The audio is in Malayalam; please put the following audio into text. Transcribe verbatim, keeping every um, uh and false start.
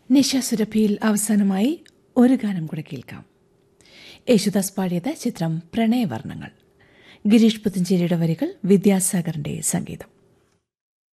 നിശാസുരഭിയിൽ അവസാനമായി ഒരു ഗാനം കൂടെ കേൾക്കാം. യേശുദാസ് പാടിയത് ചിത്രം പ്രണയവർണ്ണങ്ങൾ. ഗിരീഷ് പുത്തഞ്ചേരിയുടെ വരികൾ, വിദ്യാസാഗറിന്റെ സംഗീതം.